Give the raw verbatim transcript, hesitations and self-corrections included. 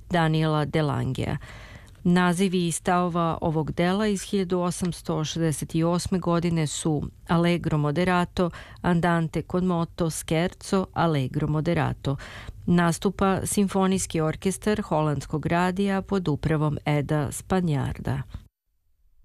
Daniela Delangea. Nazivi stavova ovog dela iz hiljadu osamsto šezdeset osme. godine su Allegro moderato, Andante con moto, Scherzo, Allegro moderato. Nastupa Simfonijski orkestar Holandskog radija pod upravom Eda Spanjarda.